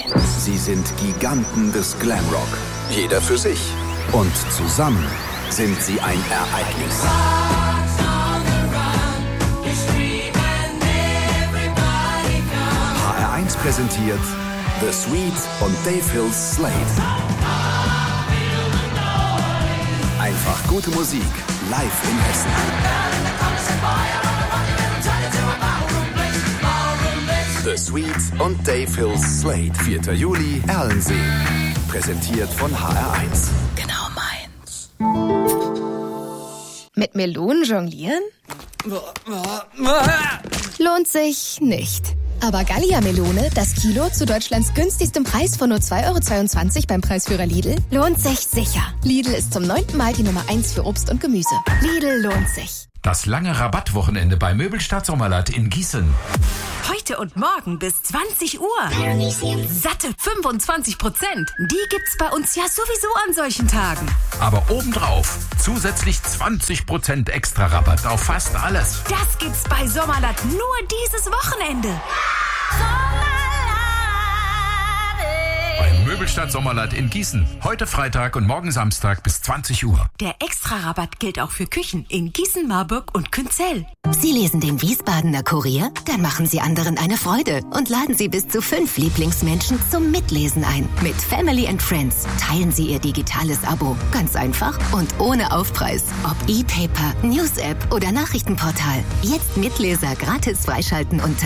Sie sind Giganten des Glamrock. Jeder für sich. Und zusammen sind sie ein Ereignis. HR1 präsentiert The Sweet und Dave Hills Slade. Einfach gute Musik, live in Hessen. The Sweet und Dave Hills Slade. 4. Juli, Erlensee. Präsentiert von HR1. Genau meins. Mit Melonen jonglieren? Lohnt sich nicht. Aber Gallia-Melone, das Kilo zu Deutschlands günstigstem Preis von nur 2,22 € beim Preisführer Lidl, lohnt sich sicher. Lidl ist zum 9. Mal die Nummer 1 für Obst und Gemüse. Lidl lohnt sich. Das lange Rabattwochenende bei Möbelstadt Sommerladt in Gießen. Heute und morgen bis 20 Uhr. Satte 25%. Die gibt's bei uns ja sowieso an solchen Tagen. Aber obendrauf zusätzlich 20% extra Rabatt auf fast alles. Das gibt's bei Sommerladt nur dieses Wochenende. Bei Möbelstadt Sommerladt in Gießen. Heute Freitag und morgen Samstag bis 20 Uhr. Der Extra-Rabatt gilt auch für Küchen in Gießen, Marburg und Künzell. Sie lesen den Wiesbadener Kurier? Dann machen Sie anderen eine Freude und laden Sie bis zu 5 Lieblingsmenschen zum Mitlesen ein. Mit Family and Friends teilen Sie Ihr digitales Abo. Ganz einfach und ohne Aufpreis. Ob E-Paper, News-App oder Nachrichtenportal. Jetzt Mitleser gratis freischalten unter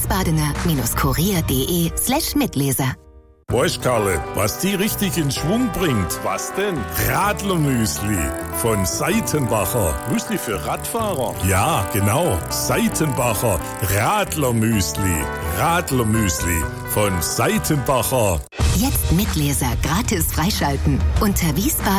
wiesbadener-kurier.de/Mitleser. Weißt Karle, was die richtig in Schwung bringt? Was denn? Radlermüsli von Seitenbacher. Müsli für Radfahrer? Ja, genau. Seitenbacher Radlermüsli. Radlermüsli von Seitenbacher. Jetzt Mitleser gratis freischalten unter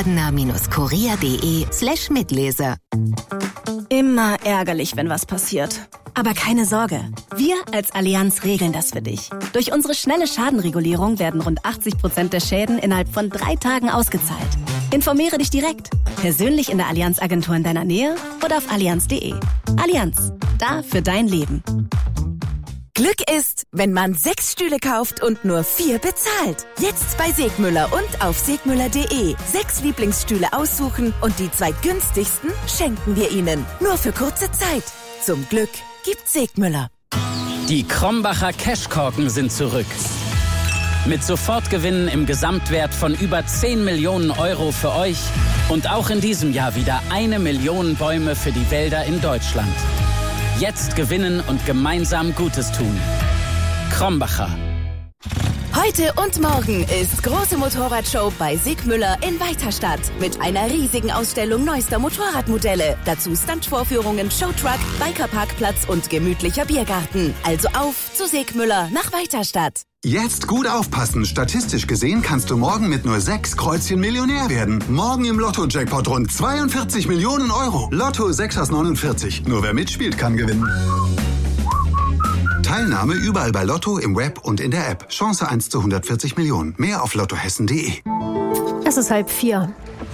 wiesbadener-kurier.de/Mitleser. Immer ärgerlich, wenn was passiert. Aber keine Sorge, wir als Allianz regeln das für dich. Durch unsere schnelle Schadenregulierung werden rund 80% der Schäden innerhalb von 3 Tagen ausgezahlt. Informiere dich direkt, persönlich in der Allianz-Agentur in deiner Nähe oder auf allianz.de. Allianz, da für dein Leben. Glück ist, wenn man 6 Stühle kauft und nur 4 bezahlt. Jetzt bei Segmüller und auf segmüller.de. 6 Lieblingsstühle aussuchen und die 2 günstigsten schenken wir Ihnen. Nur für kurze Zeit. Zum Glück gibt Segmüller. Die Krombacher Cashkorken sind zurück. Mit Sofortgewinnen im Gesamtwert von über 10 Millionen € für euch und auch in diesem Jahr wieder 1 Million Bäume für die Wälder in Deutschland. Jetzt gewinnen und gemeinsam Gutes tun. Krombacher. Heute und morgen ist große Motorradshow bei Sigmüller in Weiterstadt. Mit einer riesigen Ausstellung neuester Motorradmodelle. Dazu Stuntvorführungen, Showtruck, Bikerparkplatz und gemütlicher Biergarten. Also auf zu Sigmüller nach Weiterstadt. Jetzt gut aufpassen. Statistisch gesehen kannst du morgen mit nur 6 Kreuzchen Millionär werden. Morgen im Lotto-Jackpot rund 42 Millionen €. Lotto 6 aus 49. Nur wer mitspielt, kann gewinnen. Teilnahme überall bei Lotto, im Web und in der App. Chance 1 zu 140 Millionen. Mehr auf lottohessen.de. Es ist 3:30.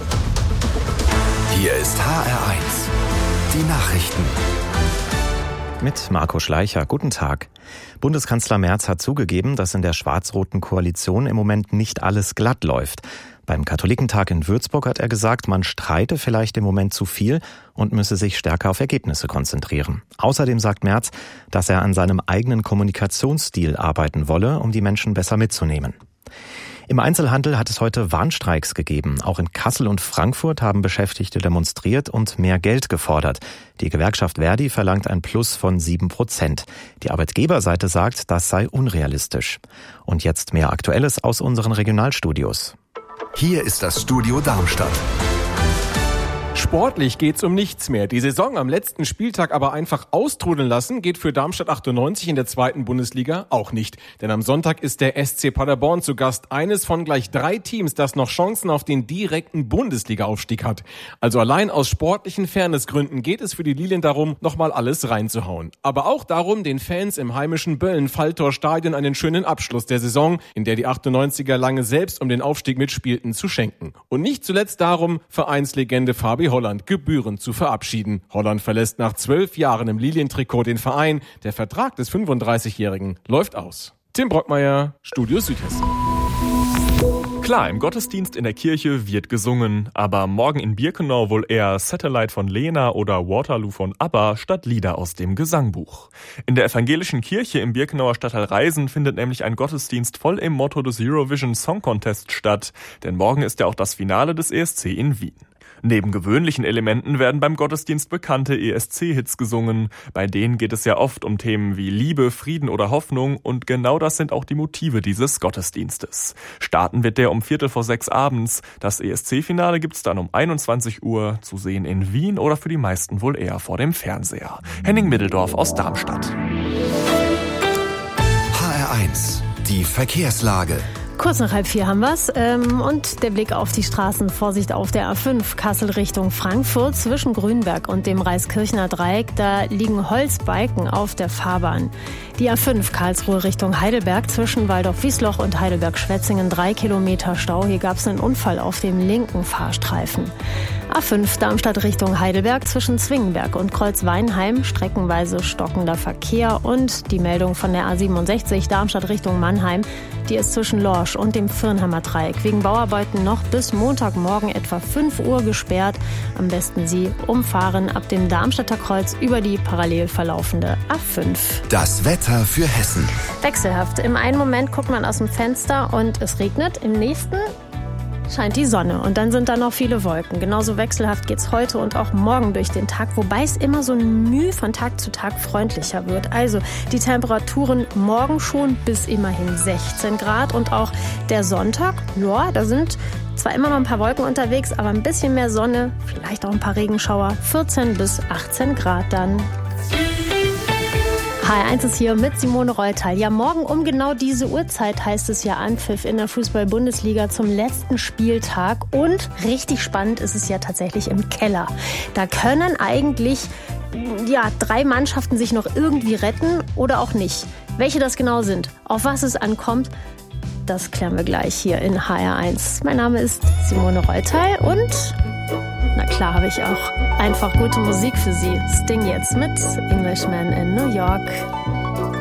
Hier ist HR1. Die Nachrichten. Mit Marco Schleicher. Guten Tag. Bundeskanzler Merz hat zugegeben, dass in der schwarz-roten Koalition im Moment nicht alles glatt läuft. Beim Katholikentag in Würzburg hat er gesagt, man streite vielleicht im Moment zu viel und müsse sich stärker auf Ergebnisse konzentrieren. Außerdem sagt Merz, dass er an seinem eigenen Kommunikationsstil arbeiten wolle, um die Menschen besser mitzunehmen. Im Einzelhandel hat es heute Warnstreiks gegeben. Auch in Kassel und Frankfurt haben Beschäftigte demonstriert und mehr Geld gefordert. Die Gewerkschaft Verdi verlangt ein Plus von 7%. Die Arbeitgeberseite sagt, das sei unrealistisch. Und jetzt mehr Aktuelles aus unseren Regionalstudios. Hier ist das Studio Darmstadt. Sportlich geht's um nichts mehr. Die Saison am letzten Spieltag aber einfach austrudeln lassen, geht für Darmstadt 98 in der 2. Bundesliga auch nicht. Denn am Sonntag ist der SC Paderborn zu Gast. Eines von gleich 3 Teams, das noch Chancen auf den direkten Bundesliga-Aufstieg hat. Also allein aus sportlichen Fairnessgründen geht es für die Lilien darum, nochmal alles reinzuhauen. Aber auch darum, den Fans im heimischen Böllen-Falltor-Stadion einen schönen Abschluss der Saison, in der die 98er lange selbst um den Aufstieg mitspielten, zu schenken. Und nicht zuletzt darum, Vereinslegende Fabi Holland gebührend zu verabschieden. Holland verlässt nach 12 Jahren im Lilientrikot den Verein. Der Vertrag des 35-Jährigen läuft aus. Tim Brockmeier, Studio Südhessen. Klar, im Gottesdienst in der Kirche wird gesungen, aber morgen in Birkenau wohl eher Satellite von Lena oder Waterloo von ABBA statt Lieder aus dem Gesangbuch. In der evangelischen Kirche im Birkenauer Stadtteil Reisen findet nämlich ein Gottesdienst voll im Motto des Eurovision Song Contest statt, denn morgen ist ja auch das Finale des ESC in Wien. Neben gewöhnlichen Elementen werden beim Gottesdienst bekannte ESC-Hits gesungen. Bei denen geht es ja oft um Themen wie Liebe, Frieden oder Hoffnung und genau das sind auch die Motive dieses Gottesdienstes. Starten wird der um 5:45 abends. Das ESC-Finale gibt's dann um 21 Uhr, zu sehen in Wien oder für die meisten wohl eher vor dem Fernseher. Henning Middeldorf aus Darmstadt. HR1, die Verkehrslage. Kurz nach 3:30 haben wir's. Und der Blick auf die Straßen. Vorsicht auf der A5 Kassel Richtung Frankfurt zwischen Grünberg und dem Reiskirchner Dreieck. Da liegen Holzbalken auf der Fahrbahn. Die A5 Karlsruhe Richtung Heidelberg zwischen Waldorf-Wiesloch und Heidelberg-Schwetzingen 3 Kilometer Stau. Hier gab's einen Unfall auf dem linken Fahrstreifen. A5 Darmstadt Richtung Heidelberg zwischen Zwingenberg und Kreuzweinheim streckenweise stockender Verkehr und die Meldung von der A67 Darmstadt Richtung Mannheim, die ist zwischen Lorsch und dem Firnheimer Dreieck wegen Bauarbeiten noch bis Montagmorgen etwa 5 Uhr gesperrt. Am besten Sie umfahren ab dem Darmstädter Kreuz über die parallel verlaufende A5. Das Wetter für Hessen. Wechselhaft. Im einen Moment guckt man aus dem Fenster und es regnet, im nächsten scheint die Sonne und dann sind da noch viele Wolken. Genauso wechselhaft geht's heute und auch morgen durch den Tag, wobei es immer so ein Mühe von Tag zu Tag freundlicher wird. Also die Temperaturen morgen schon bis immerhin 16 Grad und auch der Sonntag, ja, da sind zwar immer noch ein paar Wolken unterwegs, aber ein bisschen mehr Sonne, vielleicht auch ein paar Regenschauer, 14 bis 18 Grad dann. HR1 ist hier mit Simone Reutal. Ja, morgen um genau diese Uhrzeit heißt es ja Anpfiff in der Fußball-Bundesliga zum letzten Spieltag. Und richtig spannend ist es ja tatsächlich im Keller. Da können eigentlich 3 Mannschaften sich noch irgendwie retten oder auch nicht. Welche das genau sind, auf was es ankommt, das klären wir gleich hier in HR1. Mein Name ist Simone Reutal und na klar habe ich auch einfach gute Musik für Sie. Sting jetzt mit Englishman in New York.